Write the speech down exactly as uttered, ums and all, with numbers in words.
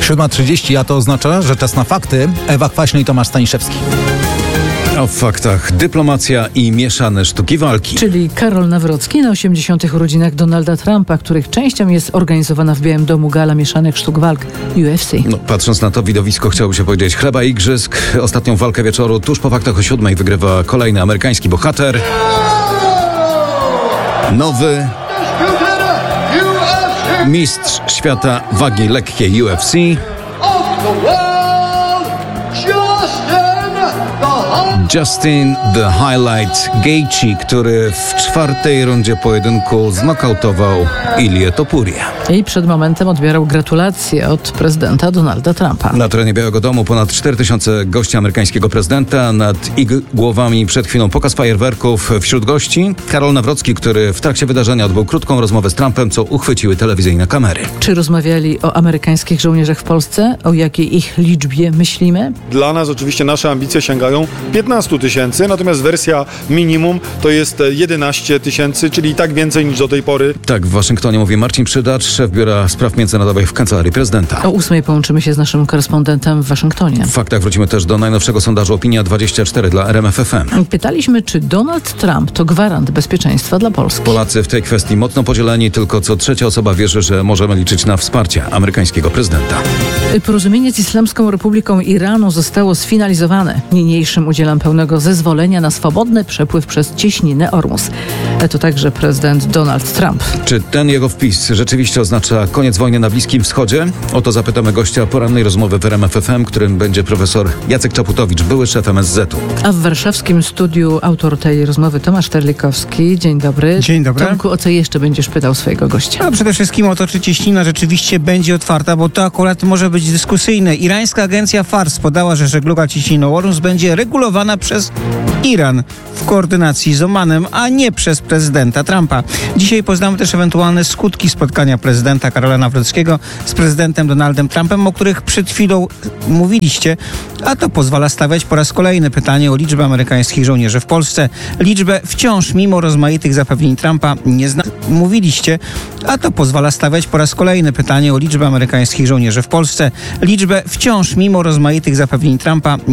siódma trzydzieści, a to oznacza, że czas na fakty. Ewa Kwaśny i Tomasz Staniszewski. O faktach dyplomacja i mieszane sztuki walki. Czyli Karol Nawrocki na osiemdziesiątych urodzinach Donalda Trumpa, których częścią jest organizowana w Białym Domu gala mieszanych sztuk walk U F C. No, patrząc na to widowisko, chciałoby się powiedzieć chleba igrzysk. Ostatnią walkę wieczoru tuż po faktach o siódmej wygrywa kolejny amerykański bohater. Nowy mistrz świata wagi lekkiej U F C. Justin The Highlight Gaethje, który w czwartej rundzie pojedynku znokautował Ilię Topurię. I przed momentem odbierał gratulacje od prezydenta Donalda Trumpa. Na terenie Białego Domu ponad cztery tysiące gości amerykańskiego prezydenta. Nad ich głowami przed chwilą pokaz fajerwerków. Wśród gości Karol Nawrocki, który w trakcie wydarzenia odbył krótką rozmowę z Trumpem, co uchwyciły telewizyjne kamery. Czy rozmawiali o amerykańskich żołnierzach w Polsce? O jakiej ich liczbie myślimy? Dla nas oczywiście nasze ambicje sięgają piętnaście tysięcy, natomiast wersja minimum to jest jedenaście tysięcy, czyli i tak więcej niż do tej pory. Tak, w Waszyngtonie mówi Marcin Przydacz, szef Biura Spraw Międzynarodowych w Kancelarii Prezydenta. O ósmej połączymy się z naszym korespondentem w Waszyngtonie. W faktach wrócimy też do najnowszego sondażu Opinia dwadzieścia cztery dla R M F F M. Pytaliśmy, czy Donald Trump to gwarant bezpieczeństwa dla Polski. Polacy w tej kwestii mocno podzieleni, tylko co trzecia osoba wierzy, że możemy liczyć na wsparcie amerykańskiego prezydenta. Porozumienie z Islamską Republiką Iranu zostało sfinalizowane. Niniejszym udzielam pełnego zezwolenia na swobodny przepływ przez cieśninę Ormus. To także prezydent Donald Trump. Czy ten jego wpis rzeczywiście oznacza koniec wojny na Bliskim Wschodzie? O to zapytamy gościa porannej rozmowy w R M F F M, którym będzie profesor Jacek Czaputowicz, były szef M S Z-u. A w warszawskim studiu autor tej rozmowy Tomasz Terlikowski. Dzień dobry. Dzień dobry. Tomku, o co jeszcze będziesz pytał swojego gościa? A przede wszystkim o to, czy cieśnina rzeczywiście będzie otwarta, bo to akurat może być dyskusyjne. Irańska agencja Fars podała, że żegluga cieśniną Ormus będzie regulowana przez Iran w koordynacji z Omanem, a nie przez prezydenta Trumpa. Dzisiaj poznamy też ewentualne skutki spotkania prezydenta Karola Nawrockiego z prezydentem Donaldem Trumpem, o których przed chwilą mówiliście, a to pozwala stawiać po raz kolejny pytanie o liczbę amerykańskich żołnierzy w Polsce. Liczbę wciąż, mimo rozmaitych zapewnień Trumpa, nie zna... mówiliście, a to pozwala stawiać po raz kolejny pytanie o liczbę amerykańskich żołnierzy w Polsce. Liczbę wciąż, mimo rozmaitych zapewnień Trumpa,